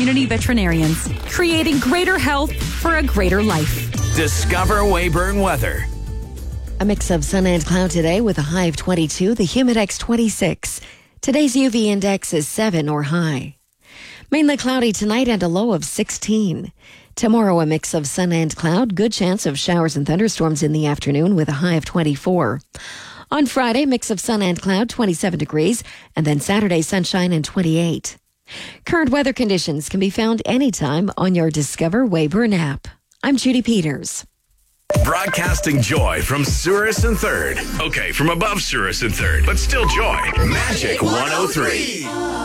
Community Veterinarians, creating greater health for a greater life. Discover Weyburn weather. A mix of sun and cloud today with a high of 22, the Humidex 26. Today's UV index is 7 or high. Mainly cloudy tonight and a low of 16. Tomorrow, a mix of sun and cloud, good chance of showers and thunderstorms in the afternoon with a high of 24. On Friday, mix of sun and cloud, 27 degrees, and then Saturday, sunshine and 28. Current weather conditions can be found anytime on your Discover Weyburn app. I'm Judy Peters. Broadcasting joy from Souris and 3rd. Okay, from above Souris and 3rd, but still joy. Magic 103.